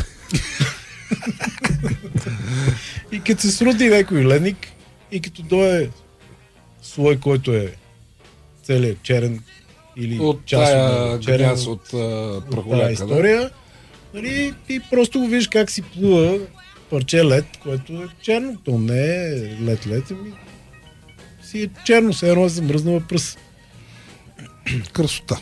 [SPEAKER 3] И като се срути някой ледник, и като дойде слой, който е целият черен или
[SPEAKER 2] От
[SPEAKER 3] част
[SPEAKER 2] тая
[SPEAKER 3] от черен,
[SPEAKER 2] гняз от а,
[SPEAKER 3] от тази
[SPEAKER 2] прахоляка, да?
[SPEAKER 3] история, нали, и просто го виждаш как си плува парче лед, което е черно. То не е лед-лед, ами си е черно, все едно е замръзнала пръст.
[SPEAKER 2] Красота.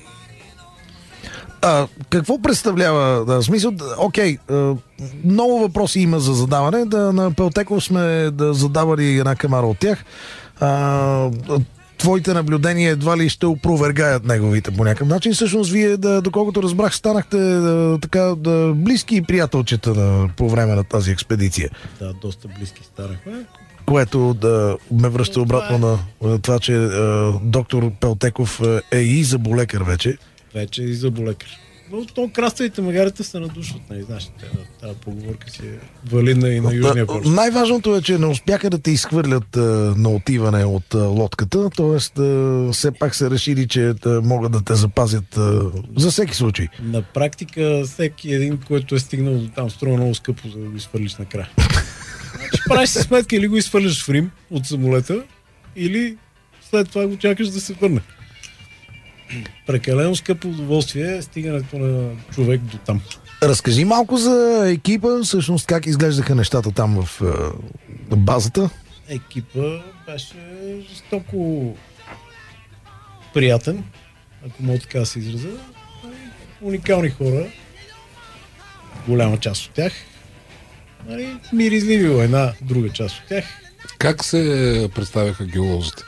[SPEAKER 1] А, какво представлява? Да, в смисъл, да, окей, а, много въпроси има за задаване. Да, на Пелтеков сме да задавали една камара от тях. А, твоите наблюдения едва ли ще опровергаят неговите по някакъв начин. Всъщност, вие, да, доколкото разбрах, станахте да, така да, близки приятелчета да, по време на тази експедиция.
[SPEAKER 3] Да, доста близки станахме.
[SPEAKER 1] Което да ме връща обратно на, на това, че а, доктор Пелтеков е и заболекар вече.
[SPEAKER 3] Вече и заболекар. Но то краставите магарите се надушват, нали, знаеш, тази поговорка си е валидна и на Южния полюс.
[SPEAKER 1] Най-важното е, че не успяха да те изхвърлят а, на отиване от а, лодката, т.е. все пак са решили, че да, могат да те запазят а, за всеки случай.
[SPEAKER 3] На практика всеки един, който е стигнал до там, струва много скъпо, за да го изхвърлиш накрая. Значи правиш си сметка, или го изхвърляш в Рим от самолета, или след това го чакаш да се върне. Прекалено скъпо удоволствие е стигането на човек до там.
[SPEAKER 1] Разкажи малко за екипа, всъщност как изглеждаха нещата там в а, базата.
[SPEAKER 3] Екипа беше жестоко приятен, ако мога така да се изразя. Уникални хора. голяма част от тях. Нали, миризливи война, друга част от тях.
[SPEAKER 2] Как се представяха геолозите?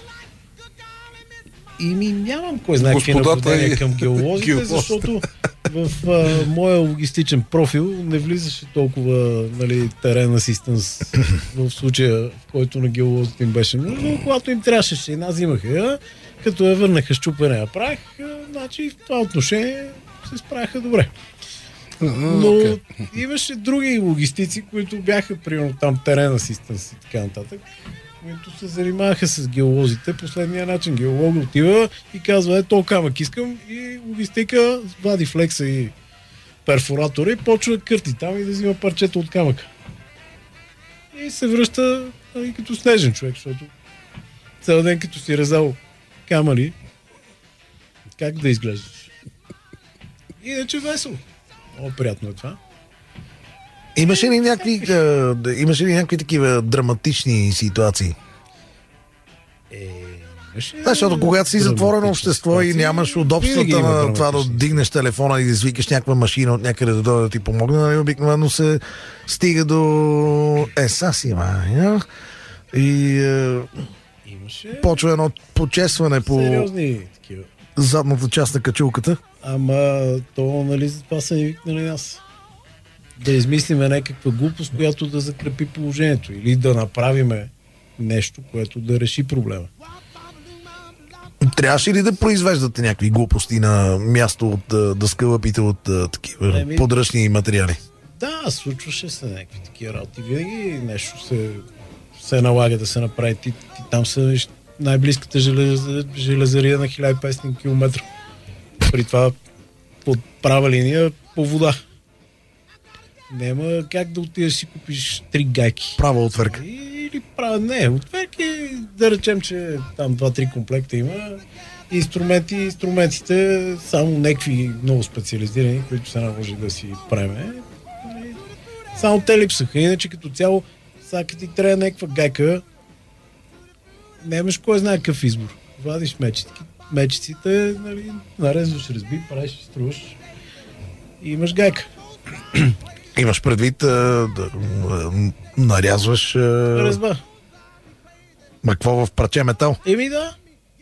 [SPEAKER 3] И ми нямам кой знае какви наблюдения към геолозите, геолозите, защото в а, моя логистичен профил не влизаше толкова, нали, терен асистенс в случая, в който на геолозите им беше нужно, но когато им трябваше, ще една взимаха, като я върнаха щупене я правих, значи в това отношение се справяха добре. Но okay. Имаше други логистици, които бяха, примерно там терен асистенс и така нататък, които се занимаваха с геолозите последния начин. Геолог отива и казва, е, то камък искам, и логистика вади флекса и перфоратора и почва да кърти там и да взима парчета от камъка. И се връща, нали, като снежен човек, защото цял ден като си резал камъни, как да изглеждаш? Иначе весело. Много приятно е това.
[SPEAKER 1] Имаше ли някакви, а, имаше ли някакви такива драматични ситуации?
[SPEAKER 3] Е, имаше...
[SPEAKER 1] Да, защото когато си затворено общество и нямаш удобствата на това да дигнеш телефона и да извикаш някаква машина от някъде да дойде да ти помогне, нали, обикновено се стига до еса си, ма, и е,
[SPEAKER 3] имаше...
[SPEAKER 1] почва едно почесване по
[SPEAKER 3] сериозни такива.
[SPEAKER 1] Задната част на качулката.
[SPEAKER 3] Ама то, нали, за това са ни викнали нас. Да измислиме някаква глупост, която да закрепи положението. Или да направиме нещо, което да реши проблема.
[SPEAKER 1] Трябваше ли да произвеждате някакви глупости на място от да скълъпите от такива Еми... подръчни материали?
[SPEAKER 3] Да, случваше се някакви такива работи. Винаги нещо се, се налага да се направи. Ти, ти там са най-близката желез, железария на хиляда и петстотин километра. При това под права линия по вода. Нема как да отидеш си купиш три гайки.
[SPEAKER 1] Права отверка.
[SPEAKER 3] Или права... Не, отверки, да речем, че там два-три комплекта има. Инструменти, инструментите, само някакви много специализирани, които се наложи да си правиме. Само те липсаха. Иначе като цяло, сега ти трябва някаква гайка, нямаш кой знае какъв избор. Вадиш мечиците, мечиците, нали, нарезваш разби, правиш, струваш и имаш гайка.
[SPEAKER 1] Имаш предвид а, да, а, нарязваш а...
[SPEAKER 3] Резба.
[SPEAKER 1] Ма какво в парче метал?
[SPEAKER 3] Еми да.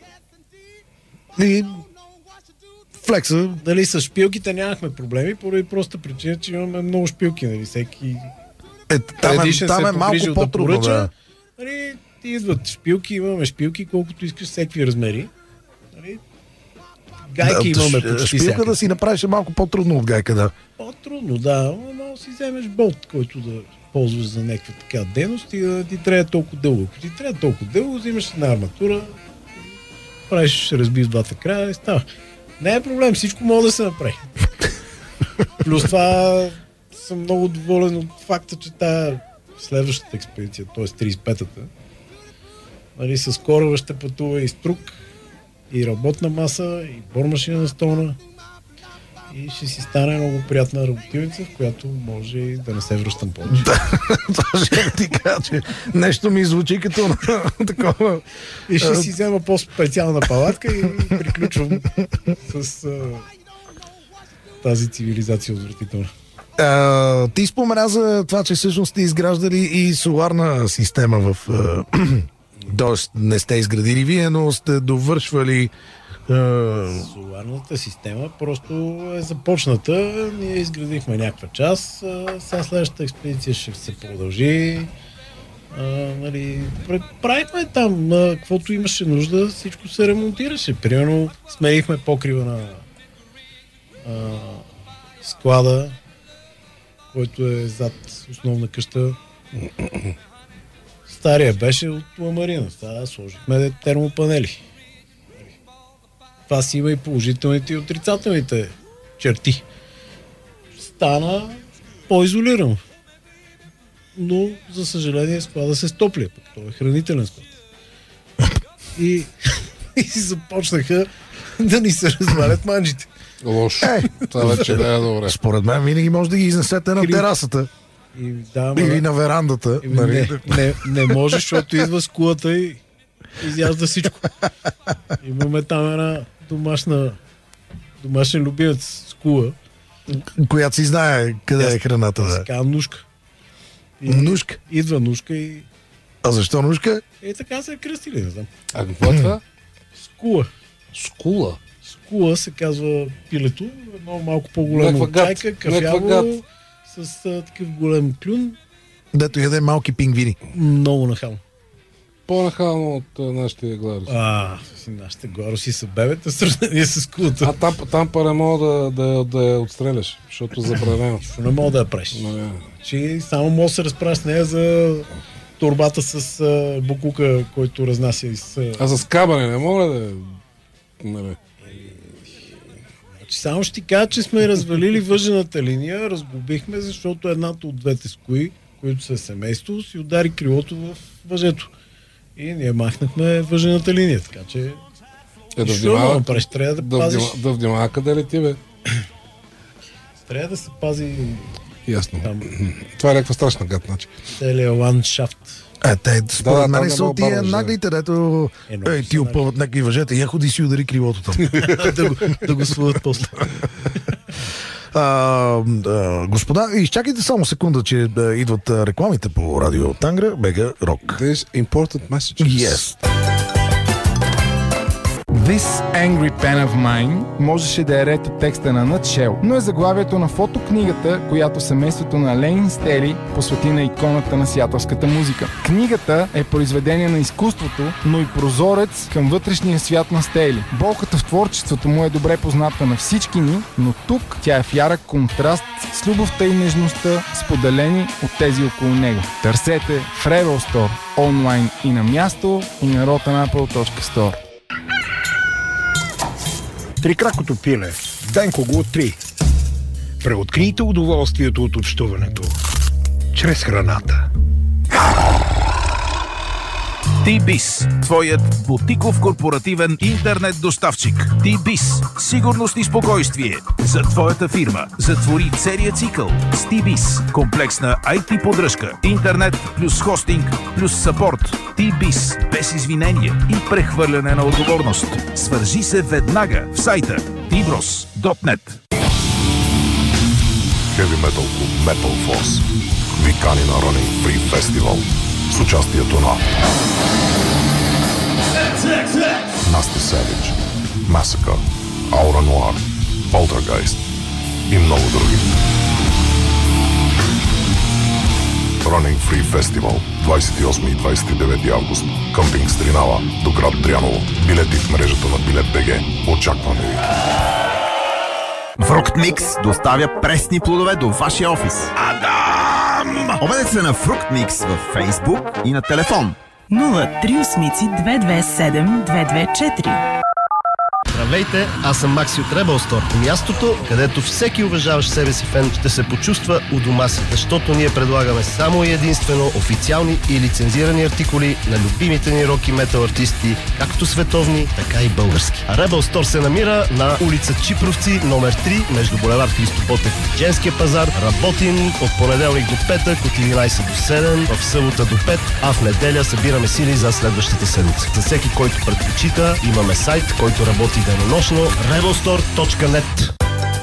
[SPEAKER 1] И флекса.
[SPEAKER 3] Дали с шпилките нямахме проблеми, поради проста причина, че имаме много шпилки, нали, всеки
[SPEAKER 1] е, там е, там е малко по-трудно, да, да.
[SPEAKER 3] Нали, ти идват шпилки, имаме шпилки, колкото искаш, всеки размери. Нали, гайки да, имаме почти
[SPEAKER 1] шпилка всяка. Да си направиш е малко по-трудно от гайка, да.
[SPEAKER 3] По-трудно, да, но си вземеш болт, който да ползваш за някаква така дейност и да ти трябва толкова дълго. Ако ти трябва толкова дълго, взимаш една арматура, правиш разби с двата края и става. Не е проблем, всичко може да се направи. Плюс това съм много доволен от факта, че тая следващата експедиция, т.е. тридесет и петата, нали, с кораба ще пътува и струк, и работна маса, и бормашина на стона. И ще си стане много приятна работилница, в която може и да не се връщам повече.
[SPEAKER 1] Да, това ще ти кажа, че нещо ми звучи като такова.
[SPEAKER 3] И ще си взема по-специална палатка и приключвам с а, тази цивилизация отвратителна.
[SPEAKER 1] А, ти спомена за това, че всъщност сте изграждали и соларна система в... Тоест не сте изградили вие, но сте довършвали...
[SPEAKER 3] Соларната система просто е започната. Ние изградихме някаква част. Сега следващата експедиция ще се продължи. А, нали, правихме там, каквото имаше нужда, всичко се ремонтираше. Примерно сменихме покрива на а, склада, който е зад основна къща. Стария беше от ламарина. Сега сложихме термопанели. Това си има и положителните и отрицателните черти. Стана по-изолирано. Но, за съжаление, склада се стопля. Това е хранителен склад. И, и започнаха да ни се развалят манджите.
[SPEAKER 2] Лошо. Е, това вече не е добре.
[SPEAKER 1] Според мен винаги може да ги изнесете на терасата.
[SPEAKER 3] И, да,
[SPEAKER 1] или
[SPEAKER 3] ма,
[SPEAKER 1] на верандата.
[SPEAKER 3] И, не, не, не може, защото идва с кулата и изяжда всичко. Имаме там една домашна домашен любимец с кула
[SPEAKER 1] Която си знае къде
[SPEAKER 3] Аз-
[SPEAKER 1] е храната.
[SPEAKER 3] Аз
[SPEAKER 1] Да.
[SPEAKER 3] се казва нушка. И
[SPEAKER 1] Нушка?
[SPEAKER 3] Идва нушка и,
[SPEAKER 1] А защо нушка?
[SPEAKER 3] и така се е кръстили, не знам.
[SPEAKER 2] А какво е това?
[SPEAKER 3] Скула.
[SPEAKER 2] Скула.
[SPEAKER 3] Скула се казва пилето, едно малко по-голямо
[SPEAKER 2] Някаква
[SPEAKER 3] от
[SPEAKER 2] гад.
[SPEAKER 3] чайка,
[SPEAKER 2] Някаква
[SPEAKER 3] кафяво,
[SPEAKER 2] гад.
[SPEAKER 3] с а, такъв голям клюн,
[SPEAKER 1] Дето яде малки пингвини.
[SPEAKER 3] много нахално.
[SPEAKER 2] По-нахално от а, нашите глари.
[SPEAKER 3] А, си, нашите гороси са бебета, в сравнение с скулата.
[SPEAKER 2] А там, там пара мога да, да, да я отстреляш, защото е забранено.
[SPEAKER 3] Що не мога да я правиш?
[SPEAKER 2] Но, не.
[SPEAKER 3] Че само може да се разправя с нея за торбата с а, букука, който разнася из... А...
[SPEAKER 2] А с кабане не мога да... Нали.
[SPEAKER 3] Значи, само ще ти кажа, че сме развалили въжената линия, разглобихме, защото едната от двете скои, които са семейство, си удари крилото в въжето. И ние махнахме въжената линия, така че...
[SPEAKER 2] Е, да
[SPEAKER 3] Нищо не мога да
[SPEAKER 2] внимава,
[SPEAKER 3] правиш, трябва да,
[SPEAKER 2] да,
[SPEAKER 3] пазиш.
[SPEAKER 2] внима, да внимава къде лети, бе.
[SPEAKER 3] Трябва да се пази
[SPEAKER 2] Ясно.
[SPEAKER 3] там
[SPEAKER 2] Това е някаква страшна гад, значи.
[SPEAKER 3] целият ландшафт.
[SPEAKER 1] Е, те, според
[SPEAKER 2] да,
[SPEAKER 1] мен
[SPEAKER 2] там не
[SPEAKER 1] са
[SPEAKER 2] мога
[SPEAKER 1] от тия
[SPEAKER 2] бавно, да.
[SPEAKER 1] наглите, дето
[SPEAKER 3] Е, много
[SPEAKER 1] ей,
[SPEAKER 3] са
[SPEAKER 1] ти
[SPEAKER 3] нагли.
[SPEAKER 1] опъват някакви въжета. Я ходи си удари крилото там.
[SPEAKER 3] да, го, да го свалят после.
[SPEAKER 1] А, а, господа, изчакайте само секунда, че а, идват а, рекламите по радио Тангра, Бега Рок.
[SPEAKER 2] There's important messages.
[SPEAKER 1] Yes.
[SPEAKER 5] This angry pen of mine можеше да е ред от текста на Nutshell, но е заглавието на фотокнигата, която семейството на Лейн Стели посвети на иконата на сиатълската музика. Книгата е произведение на изкуството, но и прозорец към вътрешния свят на Стели. Болката в творчеството му е добре позната на всички ни, но тук тя е в ярък контраст с любовта и нежността, споделени от тези около него. Търсете в Rebel Store, онлайн и на място, и на rotanapple точка store.
[SPEAKER 6] Трикракото пиле. Денко го три. Преоткрийте удоволствието от общуването чрез храната.
[SPEAKER 7] T-Biz, твоят бутиков корпоративен интернет доставчик. T-Biz, сигурност и спокойствие за твоята фирма. Затвори целият цикъл с T-Biz. Комплексна ай ти поддръжка, интернет плюс хостинг плюс съпорт. T-Biz, без извинения и прехвърляне на отговорност. Свържи се веднага в сайта ти брос точка нет.
[SPEAKER 8] Heavy Metal Club Metal Force ви кани на Running Free Festival с участието на Nasty Savage, Massacre, Aura Noir, Poltergeist и много други. Running Free Festival двадесет и осми и двадесет и девети август. Къмпинг Стринава до град Дряново. Билети в мрежата на Билет БГ. Очакваме ви.
[SPEAKER 9] Фрукт Микс доставя пресни плодове до вашия офис. Адам! Обадете се на Фрукт Микс във Фейсбук и на телефон.
[SPEAKER 10] нула три осмици две две седем две две четири.
[SPEAKER 11] Здравейте, аз съм Макси от Rebel Store. Мястото, където всеки уважаващ себе си фен ще се почувства у дома си, защото ние предлагаме само и единствено официални и лицензирани артикули на любимите ни рок и метал артисти, както световни, така и български. А Rebel Store се намира на улица Чипровци, номер три, между булевард Христо Ботев и Женския пазар. Работим от понеделник до петък, от единадесет до седем, в събота до пет, а в неделя събираме сили за следващата седмица. За всеки, който предпочита, имаме сайт, който работи денонощно, rebel store точка net.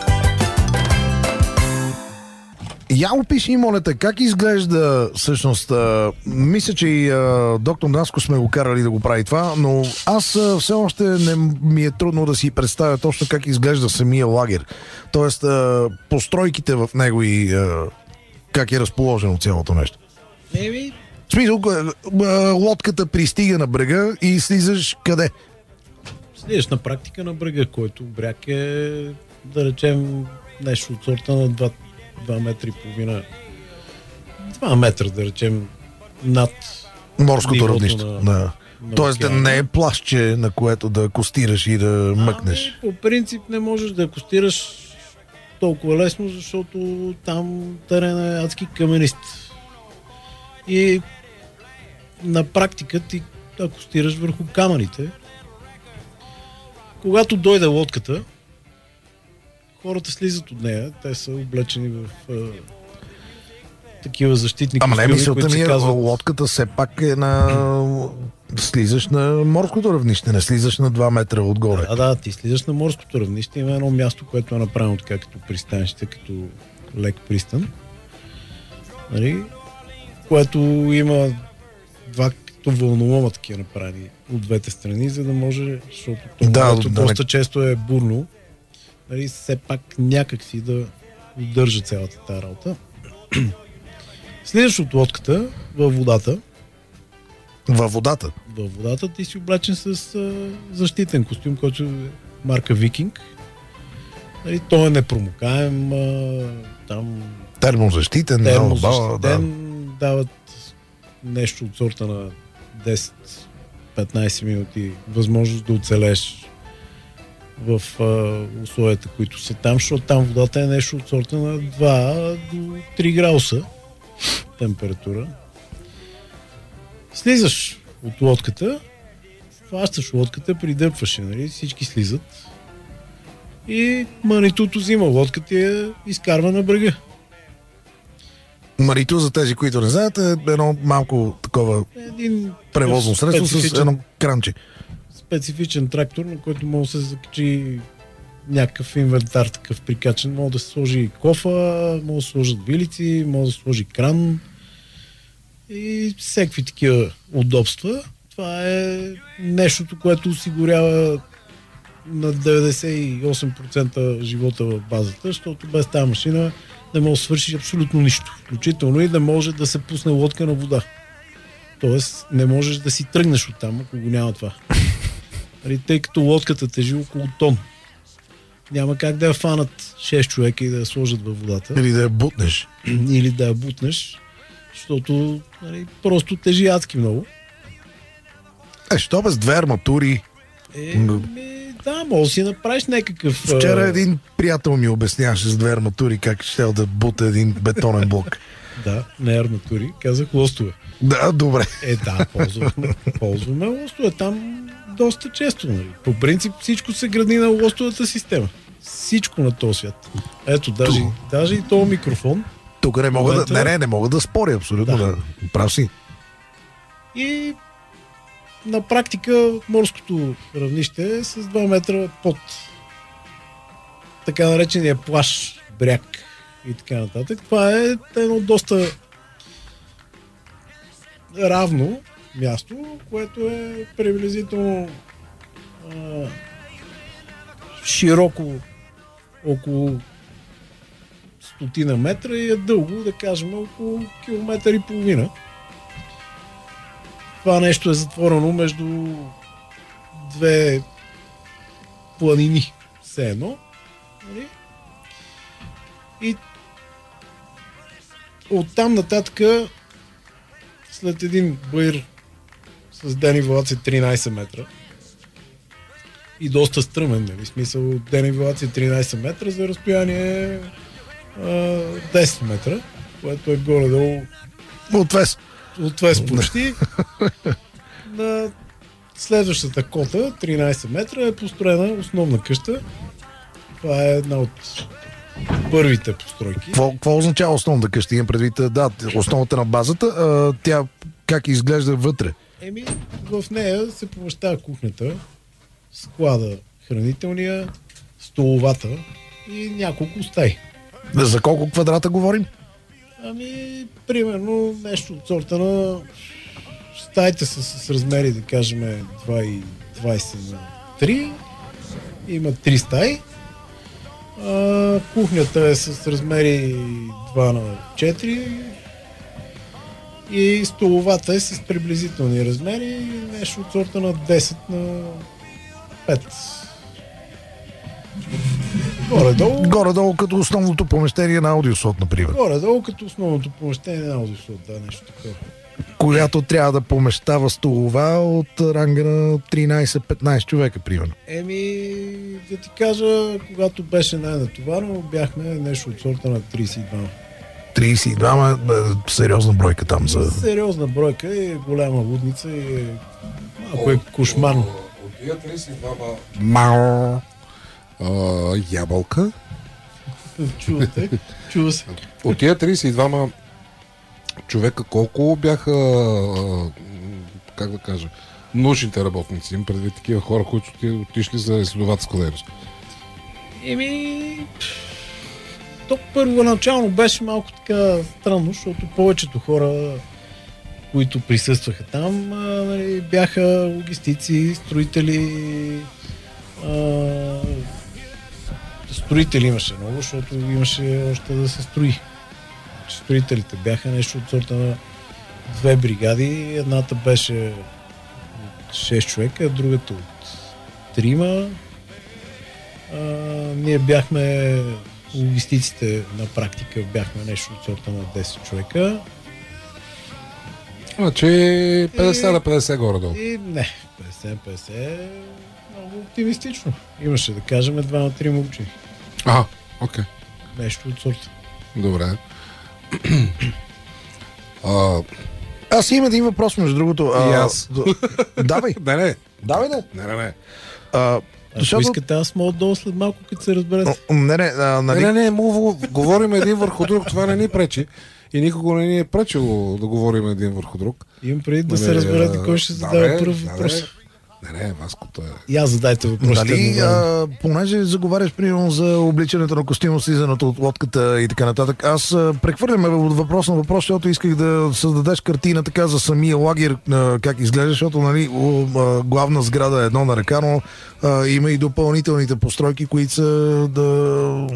[SPEAKER 1] Я опиши, моля те, как изглежда всъщност, а, мисля, че и а, доктор Наско сме го карали да го прави това, но аз а, все още не ми е трудно да си представя точно как изглежда самия лагер. Тоест, а, постройките в него и а, как е разположено цялото нещо.
[SPEAKER 3] Еми,
[SPEAKER 1] В смисъл, а, а, лодката пристига на брега и слизаш къде?
[SPEAKER 3] слизаш на практика на брега, който бряг е, да речем, нещо от сорта на два, два метра и половина. два метра, да речем, над
[SPEAKER 1] Морското
[SPEAKER 3] нивото
[SPEAKER 1] равнище.
[SPEAKER 3] на-
[SPEAKER 1] Да.
[SPEAKER 3] на
[SPEAKER 1] Тоест,
[SPEAKER 3] океана.
[SPEAKER 1] не е плащче, на което да костираш и да мъкнеш.
[SPEAKER 3] Ами, по принцип не можеш да акостираш толкова лесно, защото там терен е адски каменист. И на практика ти акостираш върху камъните. Когато дойде лодката, хората слизат от нея. Те са облечени в а, такива защитни
[SPEAKER 1] Ама не,
[SPEAKER 3] костюми,
[SPEAKER 1] мисълта
[SPEAKER 3] които
[SPEAKER 1] ми
[SPEAKER 3] се
[SPEAKER 1] е,
[SPEAKER 3] казват...
[SPEAKER 1] лодката все пак е на слизаш на морското равнище, не слизаш на два метра отгоре.
[SPEAKER 3] Да, да, ти слизаш на морското равнище. Има едно място, което е направено така като пристанище, като лек пристан. Нали? Което има два като вълнолома такива направени от двете страни, за да може, защото това да, да, доста не... често е бурно. Нали? Все пак някак си да удържа цялата тази работа. Слизаш от лодката във водата.
[SPEAKER 1] Във водата?
[SPEAKER 3] Във водата ти си облечен с а, защитен костюм, който е марка Викинг. Нали, той е непромокаем. А, там...
[SPEAKER 1] Термозащитен.
[SPEAKER 3] Термозащитен. Да. Дават нещо от сорта на десет-петнайсет минути възможност да оцелеш в а, условията, които са там, защото там водата е нещо от сорта на два до три градуса температура. Слизаш от лодката, хващаш лодката, придърпваш, нали? Всички слизат и Манитото взима лодката и я изкарва на брега.
[SPEAKER 1] Манито, за тези, които не знаят, е едно малко такова един превозно средство с едно кранче.
[SPEAKER 3] Специфичен трактор, на който може да се закачи някакъв инвентар такъв прикачен. Може да се сложи кофа, може да се сложат вилици, може да се сложи кран и всеки такива удобства. Това е нещото, което осигурява на деветдесет и осем процента живота в базата, защото без тази машина не може да свърши абсолютно нищо. Включително и да може да се пусне лодка на вода. Тоест не можеш да си тръгнеш оттам, ако го няма това. Тъй като лодката тежи около тон. Няма как да я фанат шест човека и да я сложат във водата.
[SPEAKER 1] Или да я бутнеш.
[SPEAKER 3] Или да я бутнеш, защото нали, просто тежи адски много.
[SPEAKER 1] Е, що без две арматури?
[SPEAKER 3] Е, ми, да, може да си направиш някакъв...
[SPEAKER 1] Вчера един приятел ми обясняваше с две арматури как ще да бута един бетонен блок.
[SPEAKER 3] Да, не арматури, казах лостове.
[SPEAKER 1] Да, добре.
[SPEAKER 3] Е, да, ползваме, ползваме лостове там доста често. Нали. По принцип всичко се гради на лостовата система. Всичко на този свят. Ето, даже, даже и този микрофон.
[SPEAKER 1] Тук не мога момента... да, не, не, не мога да споря, абсолютно. Да. Да, прав си.
[SPEAKER 3] И на практика морското равнище е с два метра под така наречения плаж, бряг и така нататък. Това е едно доста равно място, което е приблизително а, широко около стотина метра и е дълго, да кажем, около километър и половина. Това нещо е затворено между две планини, все едно. И оттам нататък след един баир с денивелация тринайсет метра и доста стръмен, нали? В смисъл денивелация тринайсет метра за разстояние а, десет метра, което е горе-долу
[SPEAKER 1] отвес.
[SPEAKER 3] Отвес почти. На следващата кота, тринайсет метра, е построена основна къща. Това е една от първите постройки.
[SPEAKER 1] Какво означава основната къща? Имам предвид, да, основата на базата, а, тя как изглежда вътре?
[SPEAKER 3] Еми, в нея се помещава кухнята, склада хранителния, столовата и няколко стаи.
[SPEAKER 1] За колко квадрата говорим?
[SPEAKER 3] Ами, примерно нещо от сорта на стаите са с размери, да кажем, двайсет на три. Има три стаи. А, кухнята е с размери два на четири и столовата е с приблизителни размери, нещо от сорта на десет на пет. Горе-долу.
[SPEAKER 1] Горе-долу като основното помещение на аудиослот, например.
[SPEAKER 3] Горе-долу като основното помещение на аудиослот, да, нещо такова.
[SPEAKER 1] Която трябва да помещава столова от ранга на тринайсет-петнайсет човека, примерно.
[SPEAKER 3] Еми, да ти кажа, когато беше най-натоварно, бяхме нещо от сорта на трийсет и двама.
[SPEAKER 1] трийсет и двама е сериозна бройка там за...
[SPEAKER 3] Сериозна бройка и голяма лудница и малко е кошмарно.
[SPEAKER 2] От тия трийсет и двама мал ябълка.
[SPEAKER 3] Чувате? Чува се.
[SPEAKER 2] От тия трийсет и двама човека колко бяха, как да кажа, научните работници, им предвид такива хора, които ти отишли за изследователска дейност?
[SPEAKER 3] Еми, то първоначално беше малко така странно, защото повечето хора, които присъстваха там, а, нали, бяха логистици, строители. А, строители имаше много, защото имаше още да се строи. Строителите бяха нещо от сорта на две бригади. Едната беше шест човека, другата от трима. А, ние бяхме логистиците на практика, бяхме нещо от сорта на десет човека.
[SPEAKER 2] Значи петдесет на петдесет горе-долу.
[SPEAKER 3] И не, петдесет на петдесет е много оптимистично. Имаше да кажем два на три учени.
[SPEAKER 2] Ага, окей. Okay.
[SPEAKER 3] Нещо от сорта.
[SPEAKER 2] Добре. а,
[SPEAKER 1] аз имам един въпрос, между другото.
[SPEAKER 2] А, и аз.
[SPEAKER 1] Давай.
[SPEAKER 2] Не, не.
[SPEAKER 1] Давай, да.
[SPEAKER 2] Не, не, не.
[SPEAKER 1] А,
[SPEAKER 3] Ако защото... искате, аз мога долу след малко, като се разберете.
[SPEAKER 1] Не, не, а, нали...
[SPEAKER 2] не, не, не, мога, говорим един върху друг, това не ни пречи. И никога не ни е пречило да говорим един върху друг.
[SPEAKER 3] Имам преди да се разберете кой ще задава първ въпрос.
[SPEAKER 2] Не, не, Ваското е...
[SPEAKER 3] И аз задайте въпрос.
[SPEAKER 1] Нали, а, понеже заговаряш примерно за обличането на костюма, слизането от лодката и така нататък, аз а, прехвърляме от въпрос на въпрос, защото исках да създадеш картина така за самия лагер, а, как изглежда, защото нали, а, главна сграда е едно на ръка, но а, има и допълнителните постройки, които са да...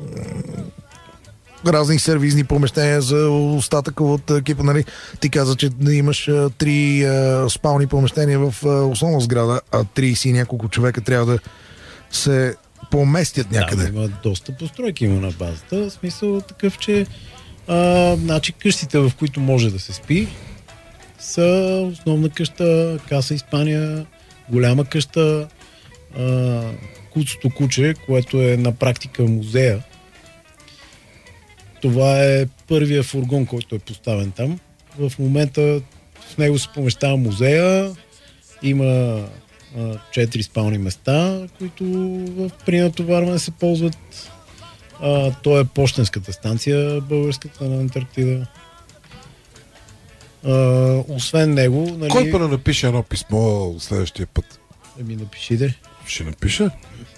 [SPEAKER 1] разни сервизни помещения за остатъка от екипа. Нали? Ти каза, че имаш а, три а, спални помещения в а, основна сграда, а трийсет и няколко човека трябва да се поместят някъде.
[SPEAKER 3] Да, има доста постройки има на базата. В смисъл такъв, че а, значи къщите, в които може да се спи, са основна къща, Каса Испания, голяма къща, а, Куцото куче, което е на практика музея. Това е първия фургон, който е поставен там. В момента в него се помещава музея, има четири спални места, които в при натоварване се ползват. А, то е пощенската станция, българската на Антарктида. А, освен него... Нали...
[SPEAKER 2] Кой пък напише едно писмо следващия път?
[SPEAKER 3] Еми, напишите.
[SPEAKER 2] Ще напиша?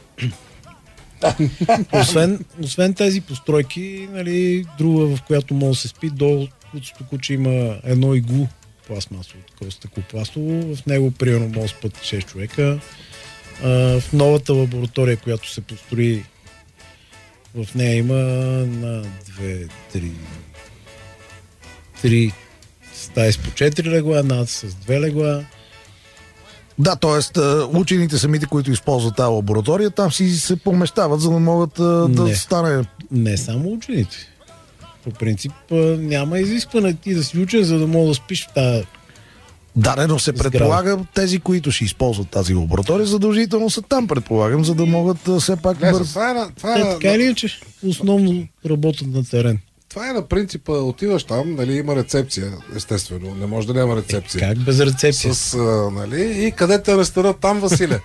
[SPEAKER 3] освен, освен тези постройки, нали, друга, в която може да се спи, до Куцото куче има едно иглу пластмасово, такова стъклопластово. В него примерно може да спят шест човека. А, в новата лаборатория, която се построи, в нея има на две, три, три стаи с по четири легла, една с две легла.
[SPEAKER 1] Да, т.е. учените самите, които използват тази лаборатория, там си се помещават, за да могат да
[SPEAKER 3] не,
[SPEAKER 1] стане...
[SPEAKER 3] Не само учените. По принцип няма изискване ти да си учен, за да мога да спиш в тази...
[SPEAKER 1] Да, не, но се предполага тези, които ще използват тази лаборатория, задължително са там, предполагам, за да могат все пак...
[SPEAKER 2] Не,
[SPEAKER 1] бърз...
[SPEAKER 2] това е, на, това е,
[SPEAKER 3] Те, така или иначе, основно работят на терен.
[SPEAKER 2] Това е на принципа, отиваш там, нали, има рецепция, естествено, не може да няма рецепция.
[SPEAKER 3] Е, как без рецепция?
[SPEAKER 2] С, а, нали, и къде те ресторат там, Василе?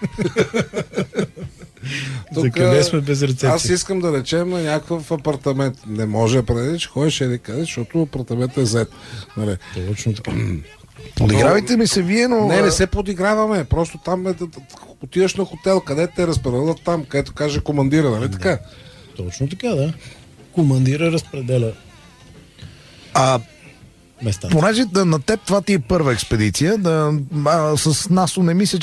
[SPEAKER 3] За къде сме без рецепция?
[SPEAKER 2] Аз искам да речем на някакъв апартамент. Не може да преди, че ходиш еди къде, защото апартаментът е зет. Нали.
[SPEAKER 3] Точно така.
[SPEAKER 1] Подигравайте ми се вие, но...
[SPEAKER 2] Не, не се подиграваме. Просто там е, отиваш на хотел, къде те разпределят там, където каже командира, нали
[SPEAKER 3] да.
[SPEAKER 2] така?
[SPEAKER 3] Точно така, да. Командира разпределя
[SPEAKER 1] а
[SPEAKER 3] местата.
[SPEAKER 1] Понеже да, на теб това ти е първа експедиция, да, а, с НАСО не мисля, че